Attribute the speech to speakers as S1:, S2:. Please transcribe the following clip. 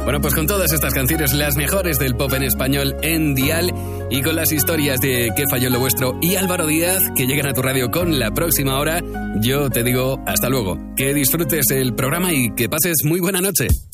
S1: Bueno, pues con todas estas canciones, las mejores del pop en español en Dial, y con las historias de Qué falló en lo vuestro y Álvaro Díaz, que llegan a tu radio con la próxima hora, yo te digo hasta luego. Que disfrutes el programa y que pases muy buena noche.